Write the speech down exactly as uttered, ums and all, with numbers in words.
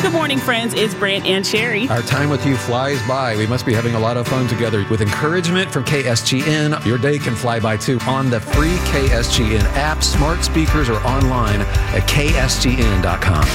Good morning, friends. It's Brant and Sherry. Our time with you flies by. We must be having a lot of fun together. With encouragement from K S G N, your day can fly by too on the free K S G N app, smart speakers, or online at K S G N dot com.